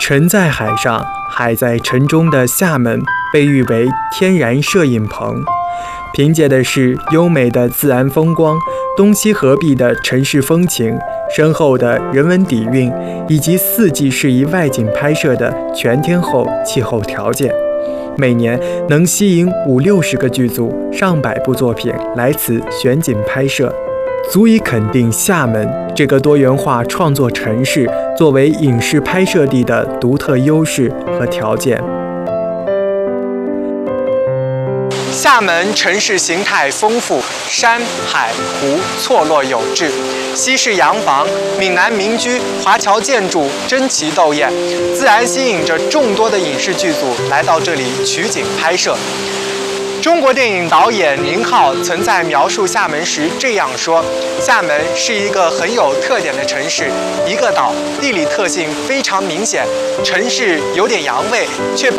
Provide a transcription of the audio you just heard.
城在海上，海在城中的厦门被誉为天然摄影棚，凭借的是优美的自然风光、东西合璧的城市风情、深厚的人文底蕴，以及四季适宜外景拍摄的全天候气候条件。每年能吸引50-60个剧组、上百部作品来此选景拍摄，足以肯定厦门这个多元化创作城市作为影视拍摄地的独特优势和条件。厦门城市形态丰富，山海湖错落有致，西式洋房、闽南民居、华侨建筑争奇斗艳，自然吸引着众多的影视剧组来到这里取景拍摄。中国电影导演宁浩曾在描述厦门时这样说：厦门是一个很有特点的城市，一个岛，地理特性非常明显，城市有点洋味，却